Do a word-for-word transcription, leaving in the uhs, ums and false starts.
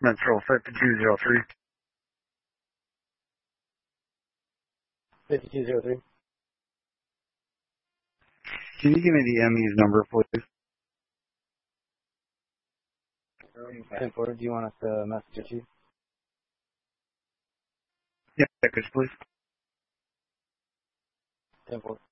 Metro fifty-two zero three. fifty-two zero three. Can you give me the M E's number, please? ten four, do you want us to message it to you? Yeah, package, please. ten four.